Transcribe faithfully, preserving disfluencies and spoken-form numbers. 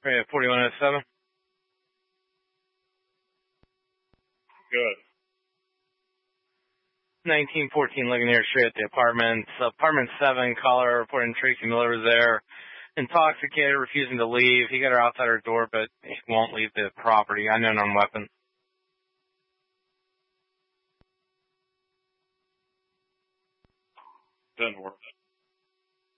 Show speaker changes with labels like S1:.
S1: Right at forty-one oh seven.
S2: Good.
S1: nineteen fourteen Ligonier Street at the apartments. Apartment seven, caller reporting Tracy Miller was there. Intoxicated, refusing to leave. He got her outside her door, but he won't leave the property. Unknown on weapon.
S2: Didn't work.